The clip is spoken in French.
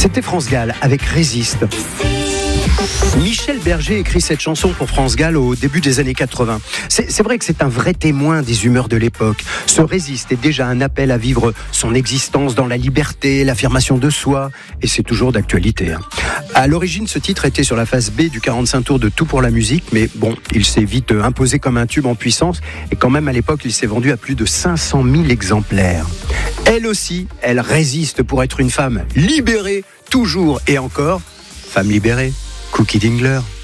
C'était France Gall avec Résiste. Michel Berger écrit cette chanson pour France Gall au début des années 80. C'est vrai que c'est un vrai témoin des humeurs de l'époque. Ce Résiste est déjà un appel à vivre son existence dans la liberté, l'affirmation de soi, et c'est toujours d'actualité. À l'origine, ce titre était sur la face B du 45 tours de Tout pour la musique, mais bon, il s'est vite imposé comme un tube en puissance, et quand même à l'époque, il s'est vendu à plus de 500 000 exemplaires. Elle aussi, elle résiste pour être une femme libérée, toujours et encore. Femme libérée, Cookie Dingler.